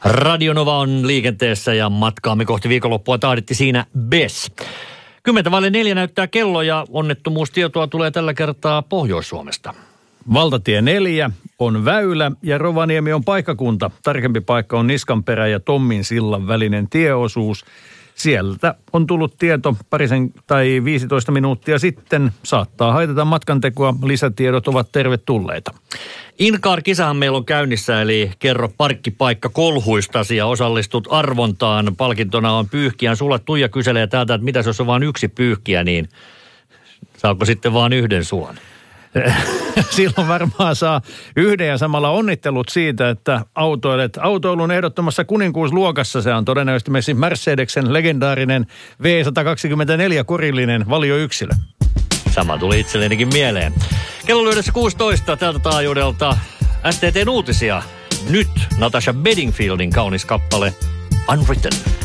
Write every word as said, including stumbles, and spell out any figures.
Radio Nova on liikenteessä ja matkaamme kohti viikonloppua tahditti siinä Bes. Kymmentä vaille neljä näyttää kello ja onnettomuustietoa tulee tällä kertaa Pohjois-Suomesta. Valtatie neljä on väylä ja Rovaniemi on paikkakunta. Tarkempi paikka on Niskanperä ja Tommin sillan välinen tieosuus. Sieltä on tullut tieto parisen tai viisitoista minuuttia sitten. Saattaa haitata matkantekoa. Lisätiedot ovat tervetulleita. Inkaar-kisahan meillä on käynnissä, eli kerro parkkipaikka kolhuistasi ja osallistut arvontaan. Palkintona on pyyhkiä. Sulla Tuija kyselee täältä, että mitä jos on vain yksi pyyhkiä, niin saako sitten vaan yhden suon? Silloin varmaan saa yhden ja samalla onnittelut siitä, että autoilet autoilun ehdottomassa kuninkuusluokassa. Se on todennäköisesti Mercedesen legendaarinen V sata kaksikymmentäneljä korillinen valioyksilö. Sama tuli itsellenikin mieleen. Kello lyödessä kuusitoista tältä taajuudelta S T T:n uutisia. Nyt Natasha Bedingfieldin kaunis kappale Unwritten.